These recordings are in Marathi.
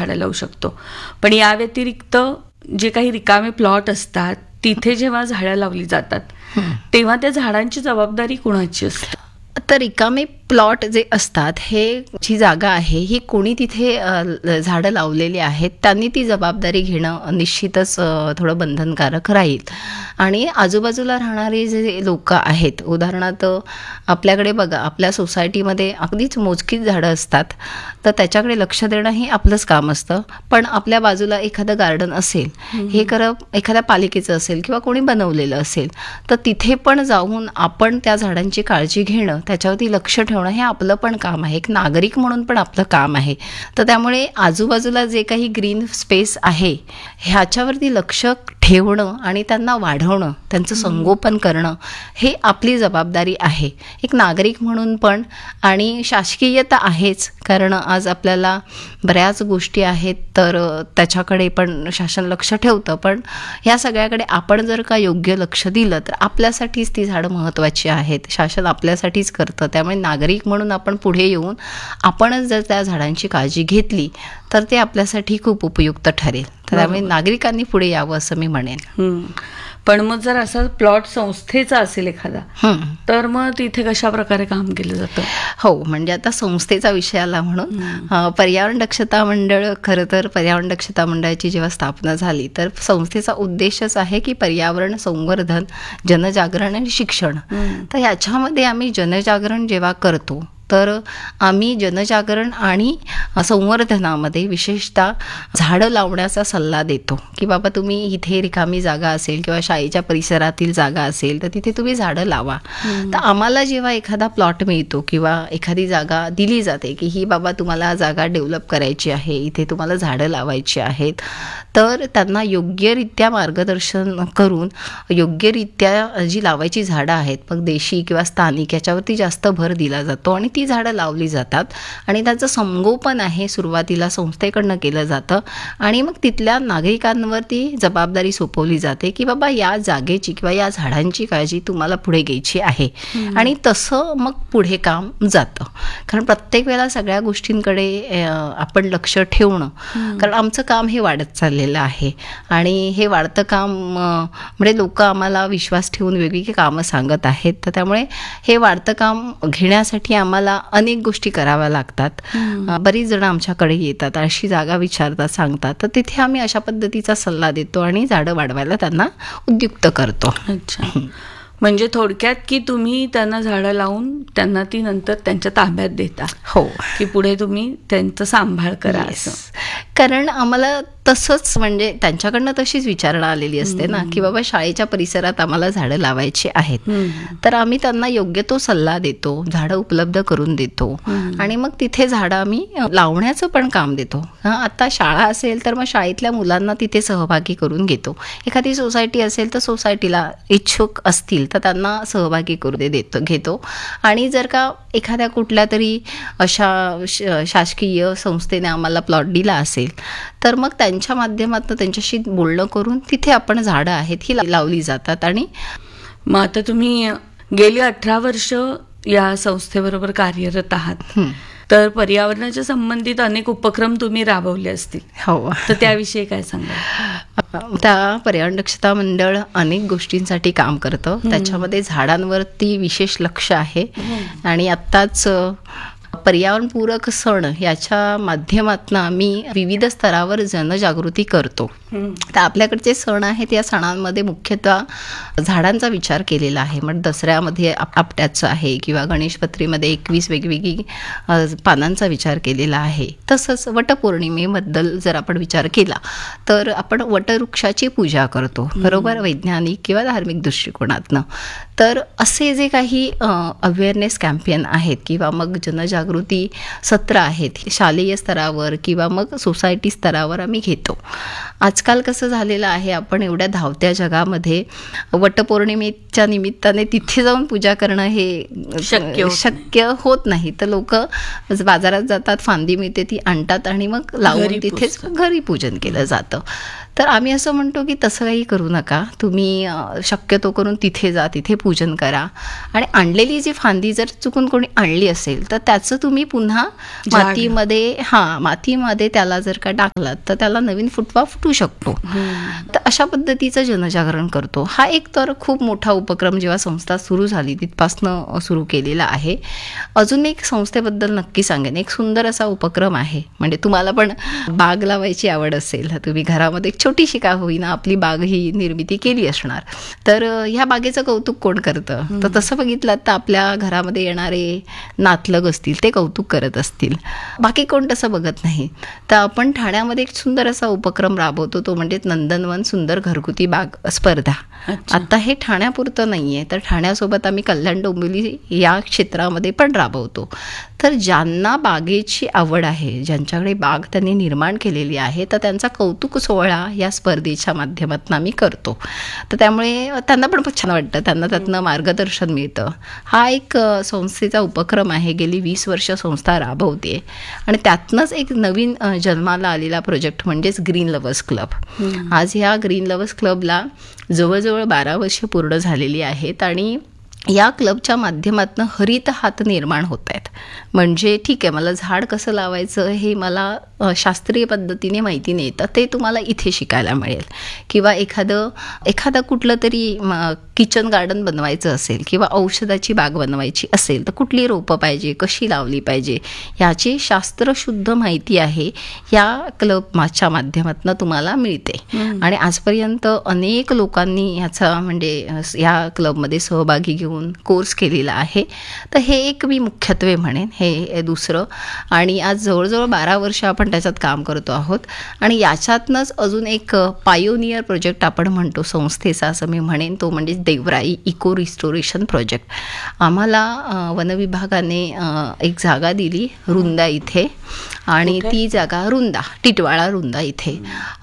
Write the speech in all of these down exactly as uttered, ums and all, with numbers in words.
झाडं लावू शकतो. पण या व्यतिरिक्त जे काही रिकामे प्लॉट असतात तिथे जेव्हा झाडं लावली जातात तेव्हा त्या झाडांची जबाबदारी कुणाची असते? तर रिकामे प्लॉट जे असतात, हे जी जागा आहे ही कोणी तिथे झाडं लावलेली आहेत त्यांनी ती जबाबदारी घेणं निश्चितच थोडं बंधनकारक राहील. आणि आजूबाजूला राहणारे जे लोक आहेत, उदाहरणार्थ आपल्याकडे बघा, आपल्या सोसायटीमध्ये अगदीच मोजकीच झाडं असतात, तर त्याच्याकडे लक्ष देणं हे आपलंच काम असतं. पण आपल्या बाजूला एखादं गार्डन असेल, हे खरं एखाद्या पालिकेचं असेल किंवा कोणी बनवलेलं असेल, तर तिथे पण जाऊन आपण त्या झाडांची काळजी घेणं, त्याच्यावरती लक्ष ठेवणं हे आपलं पण काम आहे. एक नागरिक म्हणून पण आपलं काम आहे. तर त्यामुळे आजूबाजूला जे काही ग्रीन स्पेस आहे ह्याच्यावरती लक्ष ठेवणं आणि त्यांना वाढवणं, त्यांचं संगोपन करणं हे आपली जबाबदारी आहे एक नागरिक म्हणून पण. आणि शासकीय तर आहेच, कारण आज आपल्याला बऱ्याच गोष्टी आहेत तर त्याच्याकडे पण शासन लक्ष ठेवतं. पण ह्या सगळ्याकडे आपण जर का योग्य लक्ष दिलं तर आपल्यासाठीच ती झाडं महत्त्वाची आहेत. शासन आपल्यासाठीच करतं. त्यामुळे नागरिक म्हणून आपण पुढे येऊन आपणच जर त्या झाडांची काळजी घेतली तर ते आपल्यासाठी खूप उपयुक्त ठरेल. तर त्यामुळे नागरिकांनी पुढे यावं असं मी म्हणेन. पण मग जर असा प्लॉट संस्थेचा असेल एखादा, तर मग तिथे कशा प्रकारे काम केलं जातं? हो, म्हणजे आता संस्थेचा विषय आला म्हणून पर्यावरण दक्षता मंडळ, खरं तर पर्यावरण दक्षता मंडळाची जेव्हा स्थापना झाली तर संस्थेचा उद्देशच आहे की पर्यावरण संवर्धन, जनजागरण आणि शिक्षण. तर ह्याच्यामध्ये आम्ही जनजागरण जेव्हा करतो तर आम्ही जनजागरण आणि संवर्धनामध्ये विशेषतः झाडं लावण्याचा सल्ला देतो की बाबा तुम्ही इथे रिकामी जागा असेल किंवा शाळेच्या परिसरातील जागा असेल तर तिथे तुम्ही झाडं लावा. तर आम्हाला जेव्हा एखादा प्लॉट मिळतो किंवा एखादी जागा दिली जाते की ही बाबा तुम्हाला जागा डेव्हलप करायची आहे, इथे तुम्हाला झाडं लावायची आहेत, तर त्यांना योग्यरित्या मार्गदर्शन करून योग्यरित्या जी लावायची झाडं आहेत, मग देशी किंवा स्थानिक याच्यावरती जास्त भर दिला जातो आणि ती झाडं लावली जातात. आणि त्याचं संगोपन आहे सुरुवातीला संस्थेकडनं केलं जातं आणि मग तिथल्या नागरिकांवरती जबाबदारी सोपवली जाते की बाबा या जागेची किंवा या झाडांची काळजी तुम्हाला पुढे घ्यायची आहे. आणि तसं मग पुढे काम जातं. कारण प्रत्येक वेळेला सगळ्या गोष्टींकडे आपण लक्ष ठेवणं, कारण आमचं काम हे वाढत चाललेलं आहे आणि हे वाढतं काम म्हणजे लोक आम्हाला विश्वास ठेवून वेगवेगळी कामं सांगत आहेत. तर त्यामुळे हे वाढतं काम घेण्यासाठी आम्हाला अनेक गोष्टी कराव्या लागतात. बरीच जण आमच्याकडे येतात, अशी जागा विचारतात, सांगतात, तर तिथे आम्ही अशा पद्धतीचा सल्ला देतो आणि झाडं वाढवायला त्यांना उद्युक्त करतो. अच्छा, म्हणजे थोडक्यात की तुम्ही त्यांना झाडं लावून त्यांना ती नंतर त्यांच्या ताब्यात देता. हो, की पुढे तुम्ही त्यांचा सांभाळ करा असं. कारण आम्हाला तसंच म्हणजे त्यांच्याकडनं तशीच विचारणा आलेली असते ना की बाबा शाळेच्या परिसरात आम्हाला झाडं लावायची आहेत, तर आम्ही त्यांना योग्य तो सल्ला देतो, झाडं उपलब्ध करून देतो आणि मग तिथे झाडं आम्ही लावण्याचं पण काम देतो. हां, आता शाळा असेल तर मग शाळेतल्या मुलांना तिथे सहभागी करून घेतो. एखादी सोसायटी असेल तर सोसायटीला इच्छुक असतील तर त्यांना सहभागी करू दे देतो घेतो. आणि जर का एखाद्या कुठल्या तरी अशा शासकीय संस्थेने आम्हाला प्लॉट दिला असेल तर मग त्यांच्या माध्यमातून त्यांच्याशी बोलणं करून तिथे आपण झाडं आहेत ही लावली जातात. आणि मग आता तुम्ही गेली अठरा वर्ष या संस्थेबरोबर कार्यरत आहात, तर पर्यावरणाच्या संबंधित अनेक उपक्रम तुम्ही राबवले असतील. हो, तर त्याविषयी काय सांगा? त्या पर्यावरण दक्षता मंडळ अनेक गोष्टींसाठी काम करतं. त्याच्यामध्ये झाडांवरती विशेष लक्ष आहे. आणि आत्ताच पर्यावरणपूरक सण याच्या माध्यमातून आम्ही विविध स्तरावर जनजागृती करतो. तर आपल्याकडचे सण आहेत, या सणांमध्ये मुख्यतः झाडांचा विचार केलेला आहे. मग दसऱ्यामध्ये आपट्याचं आहे किंवा गणेशपत्रीमध्ये एकवीस वेगवेगळी पानांचा विचार केलेला आहे. तसंच वटपौर्णिमेबद्दल जर आपण विचार केला तर आपण वटवृक्षाची पूजा करतो, बरोबर, वैज्ञानिक किंवा धार्मिक दृष्टिकोनातनं. तर असे जे काही अवेअरनेस कॅम्पेन आहेत किंवा मग जनजागृती सत्र आहेत शालेय स्तरावर किंवा मग सोसायटी स्तरावर आम्ही घेतो. आजकाल कसं झालेलं आहे, आपण एवढ्या धावत्या जगामध्ये वटपौर्णिमेच्या निमित्ताने तिथे जाऊन पूजा करणं हे शक्य शक्य होत नाही. तर लोक बाजारात जातात, फांदी मिळते ती आणतात आणि मग लावून तिथेच घरी पूजन केलं जातं. तर आम्ही असं म्हणतो की तसं काही करू नका, तुम्ही शक्यतो करून तिथे जा, तिथे पूजन करा आणि आणलेली जी फांदी जर चुकून कोणी आणली असेल तर त्याचं तुम्ही पुन्हा मातीमध्ये हां मातीमध्ये त्याला जर का टाकलात तर त्याला नवीन फुटवा फुटू शकतो. तर अशा पद्धतीचं जनजागरण करतो. हा एक तर खूप मोठा उपक्रम जेव्हा संस्था सुरू झाली तिथपासनं सुरू केलेला आहे. अजून एक संस्थेबद्दल नक्की सांगेन, एक सुंदर असा उपक्रम आहे. म्हणजे तुम्हाला पण बाग लावायची आवड असेल, तुम्ही घरामध्ये एक छोटीशी का होईना आपली बाग ही निर्मिती केली असणार, तर ह्या बागेचं कौतुक कोण करतं? तर तसं बघितलं तर आपल्या घरामध्ये येणारे नातलग असतील ते कौतुक करत असतील, बाकी कोण तसं बघत नाही. तर आपण ठाण्यामध्ये एक सुंदर असा उपक्रम राबवतो, तो म्हणजे नंदनवन सुंदर घरगुती बाग स्पर्धा. आता हे ठाण्यापुरतं नाहीये, तर ठाण्यासोबत आम्ही कल्याण डोंबिवली या क्षेत्रामध्ये पण राबवतो. तर ज्यांना बागेची आवड आहे, ज्यांच्याकडे बाग त्यांनी निर्माण केलेली आहे, तर त्यांचा कौतुक सोहळा या स्पर्धेच्या माध्यमातून आम्ही करतो. तर त्यामुळे त्यांना पण खूप छान वाटतं, त्यांना त्यातनं मार्गदर्शन मिळतं. हा एक संस्थेचा उपक्रम आहे, गेली वीस वर्ष संस्था राबवते आणि त्यातनंच एक नवीन जन्माला आलेला प्रोजेक्ट म्हणजेच ग्रीन लव्हर्स क्लब. आज ह्या ग्रीन लव्हर्स क्लबला जवळजवळ बारा वर्षे पूर्ण झालेली आहेत आणि या क्लबच्या माध्यमातून हरित हात निर्माण होत आहेत. म्हणजे ठीक आहे, मला झाड कसं लावायचं हे मला शास्त्रीय पद्धतीने माहिती नाही, तर ते तुम्हाला इथे शिकायला मिळेल. किंवा एखादं एखादं कुठलं तरी किचन गार्डन बनवायचं असेल किंवा औषधाची बाग बनवायची असेल तर कुठली रोपं पाहिजे, कशी लावली पाहिजे, याची शास्त्रशुद्ध माहिती आहे या क्लबच्या माध्यमातून तुम्हाला मिळते. आणि आजपर्यंत अनेक लोकांनी ह्याचा म्हणजे या क्लबमध्ये सहभागी घेऊन कोर्स केलेला आहे. तर हे एक मी मुख्यत्वे म्हणेन, हे दुसरं. आणि आज जवळजवळ बारा वर्ष आपण त्याच्यात काम करतो आहोत. आणि याच्यातनंच अजून एक पायोनियर प्रोजेक्ट आपण म्हणतो संस्थेचा, असं मी म्हणेन, तो म्हणजे देवराई इको रिस्टोरेशन प्रोजेक्ट. आम्हाला वनविभागाने एक जागा दिली रुंदा इथे, आणि ती जागा रुंदा टिटवाळा रुंदा इथे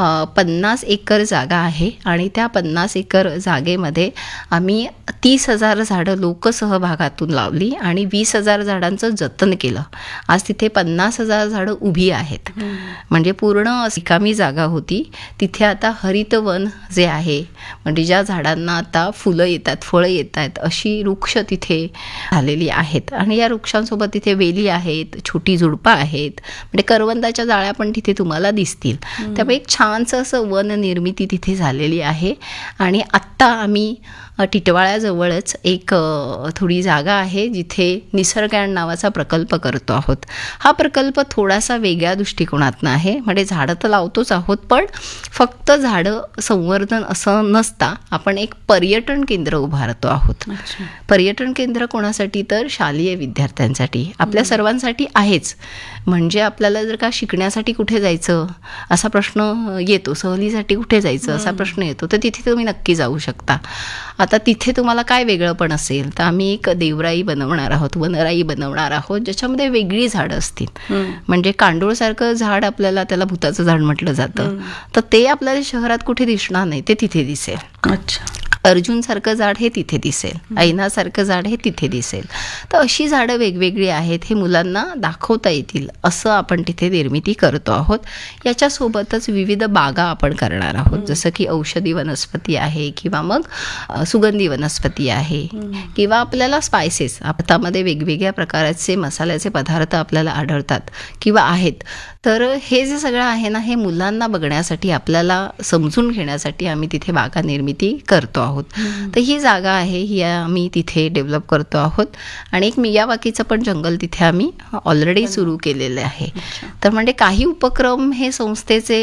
पन्नास एकर जागा आहे. आणि त्या पन्नास एकर जागेमध्ये आम्ही तीस हजार झाडं लोकसहभागातून लावली आणि वीस हजार झाडांचं जतन केलं. आज तिथे पन्नास हजार झाडं उभी आहेत. म्हणजे पूर्ण रिकामी जागा होती, तिथे आता हरितवन जे आहे, म्हणजे ज्या झाडांना आता फुलं येतात, फळं येत आहेत, अशी वृक्ष तिथे झालेली आहेत. आणि या वृक्षांसोबत तिथे वेली आहेत, छोटी झुडपं आहेत, म्हणजे करवंदाच्या जाळ्या पण तिथे तुम्हाला दिसतील. त्यामुळे एक छानसं असं वन निर्मिती तिथे झालेली आहे. आणि आत्ता आम्ही टिटवाळ्याजवळच एक थोडी जागा आहे जिथे निसर्गायण नावाचा प्रकल्प करतो आहोत. हा प्रकल्प थोडासा वेगळ्या दृष्टिकोनातनं आहे. म्हणजे झाडं तर लावतोच आहोत, पण फक्त झाडं संवर्धन असं नसता आपण एक पर्यटन केंद्र उभारतो आहोत. पर्यटन केंद्र कोणासाठी? तर शालेय विद्यार्थ्यांसाठी, आपल्या सर्वांसाठी आहेच. म्हणजे आपल्याला जर का शिकण्यासाठी कुठे जायचं असा प्रश्न येतो, सहलीसाठी कुठे जायचं असा प्रश्न येतो, तर तिथे तुम्ही नक्की जाऊ शकता. आता तिथे तुम्हाला काय वेगळं पण असेल, तर आम्ही एक देवराई बनवणार आहोत, वनराई बनवणार आहोत, ज्याच्यामध्ये वेगळी झाडं असतील. म्हणजे कांडोळसारखं झाड आपल्याला, त्याला भूताचं झाड म्हटलं जातं, तर ते आपल्याला शहरात कुठे दिसणार नाही, ते तिथे दिसेल. अच्छा. अर्जुनसारखं झाड हे तिथे दिसेल, ऐनासारखं झाड हे तिथे दिसेल. तर अशी झाडं वेगवेगळी आहेत, हे मुलांना दाखवता येतील असं आपण तिथे निर्मिती करतो आहोत. याच्यासोबतच विविध बागा आपण करणार आहोत, जसं की औषधी वनस्पती आहे किंवा मग सुगंधी वनस्पती आहे किंवा आपल्याला स्पायसेस, हातामध्ये वेगवेगळ्या प्रकारचे मसाल्याचे पदार्थ आपल्याला आढळतात किंवा आहेत. तर हे जे सगळं आहे ना, हे मुलांना बघण्यासाठी, आपल्याला समजून घेण्यासाठी आम्ही तिथे बागा निर्मिती करतो आहोत. तर ही जागा आहे, ही आम्ही तिथे डेव्हलप करतो आहोत. आणि एक मियावाकीचं पण जंगल तिथे आम्ही ऑलरेडी सुरू केलेलं आहे. तर म्हणजे काही उपक्रम हे संस्थेचे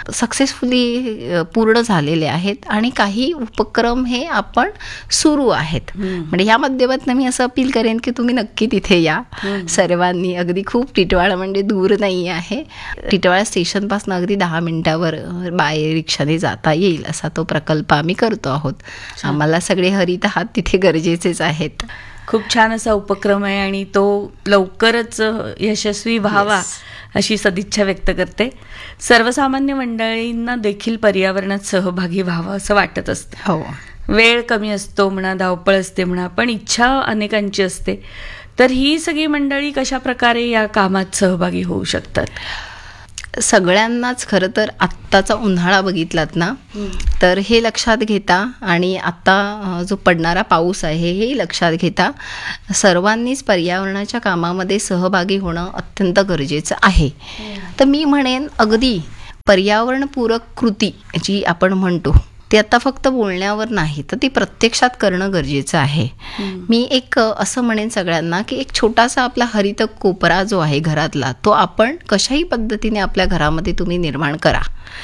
सक्सेसफुली पूर्ण झालेले आहेत आणि काही उपक्रम हे आपण सुरू आहेत. म्हणजे या माध्यमातून मी असं अपील करेन की तुम्ही नक्की तिथे या सर्वांनी. अगदी खूप टिटवाळा म्हणजे दूर नाही आहे, टिटवाळा स्टेशनपासून अगदी दहा मिनिटावर बाय रिक्षाने जाता येईल असा तो प्रकल्प आम्ही करतो आहोत. आम्हाला सगळे हरित हात तिथे गरजेचेच आहेत. खूप छान असा उपक्रम आहे आणि तो लवकरच यशस्वी व्हावा अशी सदिच्छा व्यक्त करते. सर्वसामान्य मंडळींना देखील पर्यावरणात सहभागी व्हावं असं वाटत असतं. हो, वेळ कमी असतो म्हणा, धावपळ असते म्हणा, पण इच्छा अनेकांची असते. तर ही सगळी मंडळी कशा प्रकारे या कामात सहभागी होऊ शकतात? सगळ्यांनाच खरं तर आत्ताचा उन्हाळा बघितलात ना, तर हे लक्षात घेता आणि आत्ता अ, जो पडणारा पाऊस आहे हे लक्षात घेता सर्वांनीच पर्यावरणाच्या कामामध्ये सहभागी होणं अत्यंत गरजेचं आहे. तर मी म्हणेन अगदी पर्यावरणपूरक कृती जी आपण म्हणतो ते आता फक्त बोलण्यावर नाही, तर ती प्रत्यक्षात करणं गरजेचं आहे. मी एक अ, असं म्हणेन सगळ्यांना की एक छोटासा आपला हरित कोपरा जो आहे घरातला, तो आपण कशाही पद्धतीने आपल्या घरामध्ये तुम्ही निर्माण करा,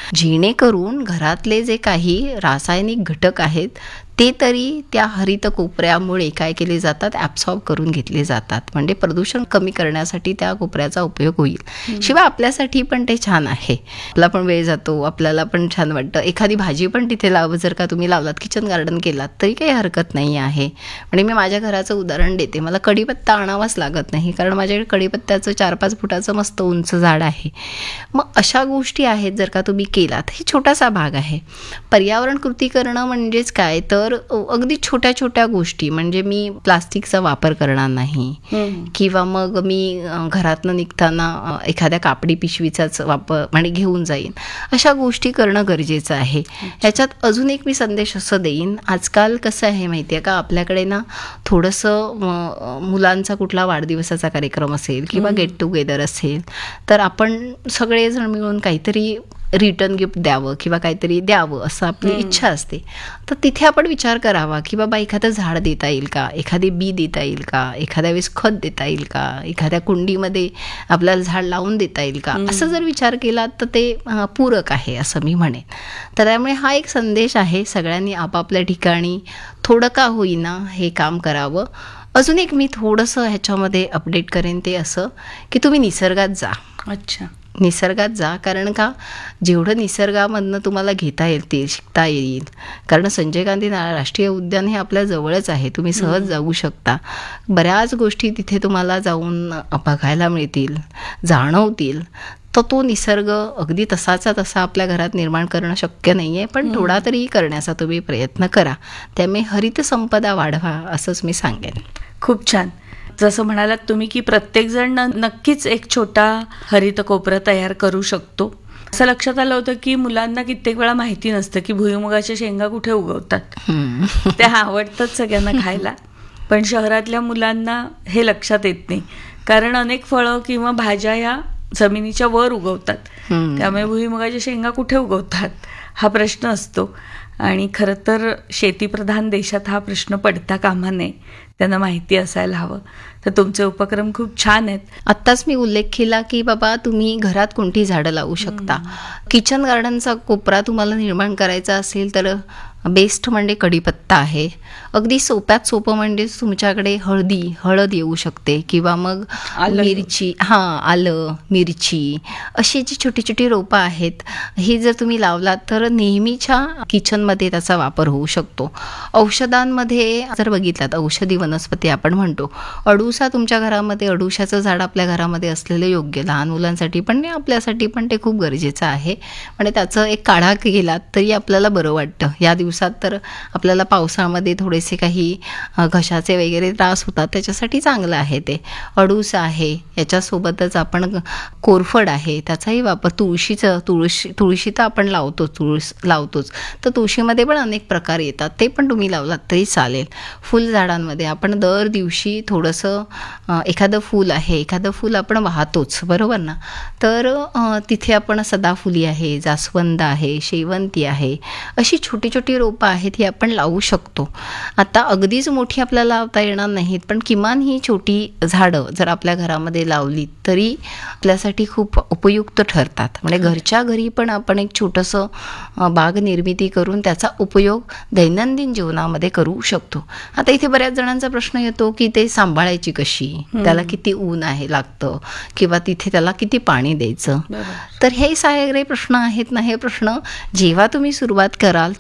जेणेकरून घरातले जे काही रासायनिक घटक आहेत ते तरी त्या हरित कोपऱ्यामुळे काय केले जातात, ॲब्सॉर्ब करून घेतले जातात. म्हणजे प्रदूषण कमी करण्यासाठी त्या कोपऱ्याचा उपयोग होईल. शिवाय आपल्यासाठी पण ते छान आहे, आपला पण वेळ जातो, आपल्याला पण छान वाटतं. एखादी भाजी पण तिथे लाव, जर का तुम्ही लावलात, किचन गार्डन केलात तरी काही हरकत नाही आहे. म्हणजे मी माझ्या घराचं उदाहरण देते. मला कढीपत्ता आणावाच लागत नाही, कारण माझ्याकडे कढीपत्त्याचं चार पाच फुटाचं मस्त उंच झाड आहे. मग अशा गोष्टी आहेत जर का तुम्ही केलात, हे छोटासा भाग आहे. पर्यावरण कृती करणं म्हणजेच काय, तर अगदी छोट्या छोट्या गोष्टी, म्हणजे मी प्लास्टिकचा वापर करणार नाही, किंवा मग मी अ, घरातनं निघताना अ, एखाद्या कापडी पिशवीचाच वापर म्हणजे घेऊन जाईन. अशा गोष्टी करणं गरजेचं आहे. याच्यात अजून एक मी संदेश असं देईन, आजकाल कसं आहे माहिती आहे का, आपल्याकडे ना थोडंसं अ, मुलांचा कुठला वाढदिवसाचा कार्यक्रम असेल किंवा गेट टुगेदर असेल, तर आपण सगळेजण मिळून काहीतरी रिटर्न गिफ्ट द्यावं किंवा काहीतरी द्यावं असं आपली इच्छा असते. तर तिथे आपण विचार करावा की बाबा एखादं झाड देता येईल का, एखादी बी देता येईल का, एखाद्या वेळेस खत देता येईल का, एखाद्या कुंडीमध्ये आपल्याला झाड लावून देता येईल का, असं जर विचार केला तर ते अ, पूरक आहे असं मी म्हणेन. तर त्यामुळे हा एक संदेश आहे, सगळ्यांनी आपापल्या ठिकाणी थोडं का होईना हे काम करावं. अजून एक मी थोडंसं ह्याच्यामध्ये अपडेट करेन, ते असं की तुम्ही निसर्गात जा. अच्छा. निसर्गात जा, कारण का जेवढं निसर्गामधनं तुम्हाला घेता येईल ते शिकता येईल. कारण संजय गांधी ना राष्ट्रीय उद्यान हे आपल्या जवळच आहे, तुम्ही सहज जाऊ शकता. बऱ्याच गोष्टी तिथे तुम्हाला जाऊन बघायला मिळतील, जाणवतील. तर तो निसर्ग अगदी तसाचा तसा आपल्या घरात निर्माण करणं शक्य नाही आहे, पण थोडा तरी करण्याचा तुम्ही प्रयत्न करा. त्यामुळे हरित संपदा वाढवा असंच मी सांगेन. खूप छान. जसं म्हणालात तुम्ही की प्रत्येकजण न- नक्कीच एक छोटा हरित कोपरा तयार करू शकतो. असं लक्षात आलं होतं की मुलांना कित्येक वेळा माहिती नसतं की भुईमुगाच्या शेंगा कुठे उगवतात. त्या आवडतात सगळ्यांना खायला, पण शहरातल्या मुलांना हे लक्षात येत नाही, कारण अनेक फळं किंवा भाज्या या जमिनीच्या वर उगवतात. त्यामुळे भुईमुगाच्या शेंगा कुठे उगवतात हा प्रश्न असतो. आणि खरं तर शेतीप्रधान देशात हा प्रश्न पडता कामा नये, त्यांना माहिती असायला हवं. तर तुमचे उपक्रम खूप छान आहेत. आत्ताच मी उल्लेख केला की बाबा तुम्ही घरात कोणती झाडं लावू शकता. किचन गार्डनचा कोपरा तुम्हाला निर्माण करायचा असेल तर बेस्ट म्हणजे कढीपत्ता आहे. अगदी सोप्यात सोपं म्हणजे तुमच्याकडे हळदी हळद येऊ शकते, किंवा मग आलं. मिरची, हां आलं, मिरची, अशी जी छोटी छोटी रोपं आहेत, ही जर तुम्ही लावलात तर नेहमीच्या किचनमध्ये त्याचा वापर होऊ शकतो. औषधांमध्ये जर बघितलात, औषधी वनस्पती आपण म्हणतो, अडुसा तुमच्या घरामध्ये, अडुशाचं झाड आपल्या घरामध्ये असलेलं योग्य. लहान मुलांसाठी पण नाही, आपल्यासाठी पण ते खूप गरजेचं आहे. म्हणजे त्याचं एक काढा केलात तरी आपल्याला बरं वाटतं. या दिवसात तर आपल्याला पावसामध्ये थोडेसे काही अ, घशाचे वगैरे त्रास होतात, त्याच्यासाठी चांगलं आहे ते. अडूस आहे, याच्यासोबतच आपण कोरफड आहे, त्याचाही वापर. तुळशीचं तुळशी तुळशी तर आपण लावतो, तुळस लावतोच, तर तुळशीमध्ये पण अनेक प्रकार येतात, ते पण तुम्ही लावलात तरी चालेल. फुलझाडांमध्ये आपण दर दिवशी थोडंसं अ, एखादं फूल आहे, एखादं फूल आपण वाहतोच, बरोबर ना. तर अ, तिथे आपण सदाफुली आहे, जास्वंद आहे, शेवंती आहे, अशी छोटी छोटी रोपं आहेत, ही आपण लावू शकतो. आता अगदीच मोठी आपल्याला लावता येणार नाहीत, पण किमान ही छोटी झाडं जर आपल्या घरामध्ये लावली तरी आपल्यासाठी खूप उपयुक्त ठरतात. म्हणजे घरच्या घरी पण आपण एक छोटंसं अ, बाग निर्मिती करून त्याचा उपयोग दैनंदिन जीवनामध्ये करू शकतो. आता इथे बऱ्याच जणांचा प्रश्न येतो की ते सांभाळायची कशी, त्याला किती ऊन आहे लागतं, किंवा तिथे त्याला किती पाणी द्यायचं. तर हे सगळे प्रश्न आहेत ना, हे प्रश्न जेव्हा तुम्ही सुरुवात कराल तेव्हा ते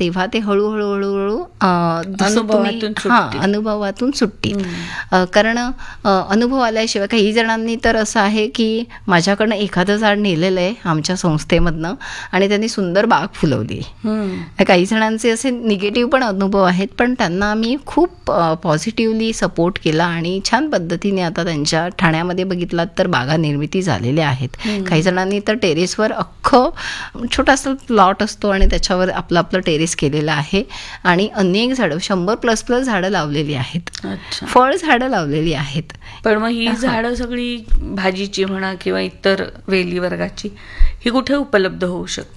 हळूहळू हळूहळू अ, जसं तुम्ही- अनुभवातून हा सुटतील. अनुभवातून सुट्टी अ, कारण अ, अनुभव आल्याशिवाय काही जणांनी तर असं आहे की माझ्याकडनं एखादं झाड नेलेलं आहे आमच्या संस्थेमधनं आणि त्यांनी सुंदर बाग फुलवली. हम्म. काही जणांचे असे निगेटिव्ह पण अनुभव आहेत, पण त्यांना आम्ही खूप पॉझिटिव्हली सपोर्ट केला आणि छान पद्धतीने आता त्यांच्या ठाण्यामध्ये बघितलात तर बागा निर्मिती झालेल्या आहेत. काही जणांनी तर टेरेसवर अख्खं छोटासा प्लॉट असतो आणि त्याच्यावर आपलं आपलं टेरेस केलेलं आहे आणि अनेक झाडं शंभर प्लस प्लस झाडं लावलेली आहेत. अच्छा. फळ झाडं लावलेली आहेत. पण मग ही झाडं सगळी भाजीची म्हणा किंवा इतर वेली वर्गाची ही कुठे उपलब्ध होऊ शकतात?